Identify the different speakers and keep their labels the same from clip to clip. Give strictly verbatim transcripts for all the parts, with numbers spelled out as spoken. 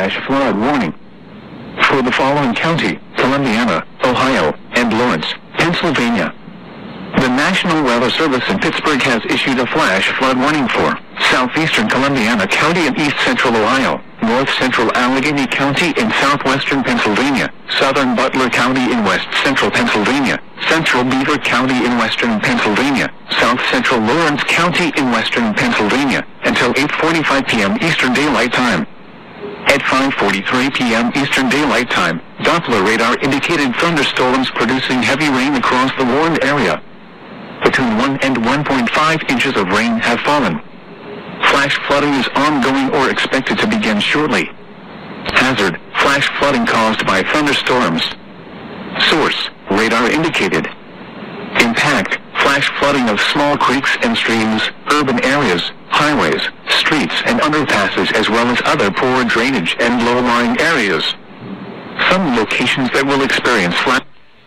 Speaker 1: flash flood warning for the following county: Columbiana, Ohio, and Lawrence, Pennsylvania. The National Weather Service in Pittsburgh has issued a flash flood warning for southeastern Columbiana County and east central Ohio, north central Allegheny County in southwestern Pennsylvania, southern Butler County in west central Pennsylvania, central Beaver County in western Pennsylvania, south central Lawrence County in western Pennsylvania, until eight forty-five p.m. Eastern Daylight Time. At five forty-three p.m. Eastern Daylight Time, Doppler radar indicated thunderstorms producing heavy rain across the warned area. Between one and one point five inches of rain have fallen. Flash flooding is ongoing or expected to begin shortly. Hazard: flash flooding caused by thunderstorms. Source: radar indicated. Impact: flash flooding of small creeks and streams, urban areas, highways, streets and underpasses, as well as other poor drainage and low-lying areas. Some locations that will experience flash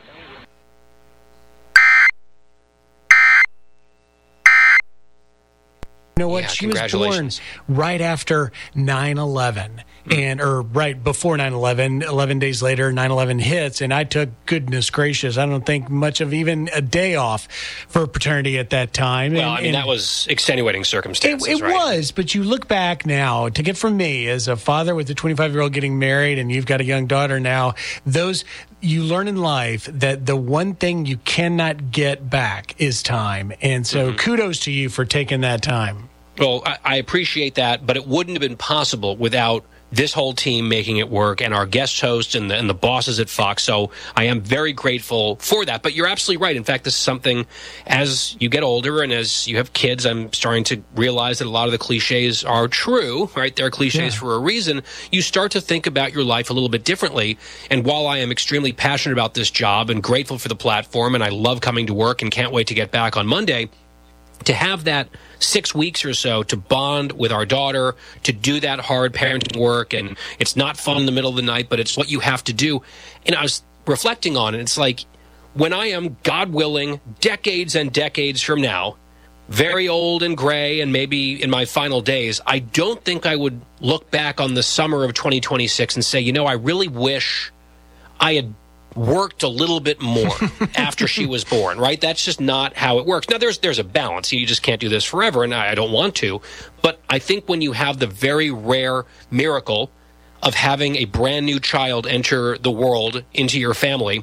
Speaker 2: You know what?
Speaker 3: Yeah,
Speaker 2: she was born right after nine eleven, and or right before nine eleven. eleven days later, nine eleven hits, and I took, goodness gracious, I don't think much of even a day off for paternity at that time.
Speaker 3: Well,
Speaker 2: and,
Speaker 3: I mean, that was extenuating circumstances,
Speaker 2: It, it
Speaker 3: right?
Speaker 2: was, but you look back now, to get from me as a father with a twenty-five-year-old getting married, and you've got a young daughter now, those... You learn in life that the one thing you cannot get back is time. And so mm-hmm. kudos to you for taking that time.
Speaker 3: Well, I, I appreciate that, but it wouldn't have been possible without this whole team making it work and our guest hosts and the, and the bosses at Fox. So I am very grateful for that. But you're absolutely right. In fact, this is something, as you get older and as you have kids, I'm starting to realize that a lot of the cliches are true, right? They're cliches yeah. for a reason. You start to think about your life a little bit differently. And while I am extremely passionate about this job and grateful for the platform, and I love coming to work and can't wait to get back on Monday, to have that six weeks or so to bond with our daughter, to do that hard parenting work, and it's not fun in the middle of the night, but it's what you have to do. And I was reflecting on it. It's like, when I am, God willing, decades and decades from now, very old and gray and maybe in my final days, I don't think I would look back on the summer of twenty twenty-six and say, you know, I really wish I had worked a little bit more after she was born, right? That's just not how it works. Now, there's there's a balance. You just can't do this forever, and I, I don't want to. But I think when you have the very rare miracle of having a brand new child enter the world into your family,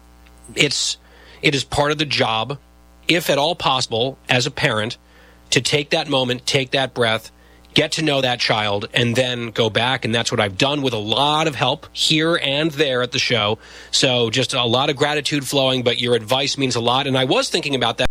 Speaker 3: it's it is part of the job, if at all possible, as a parent, to take that moment, take that breath, get to know that child, and then go back. And that's what I've done with a lot of help here and there at the show. So just a lot of gratitude flowing, but your advice means a lot. And I was thinking about that.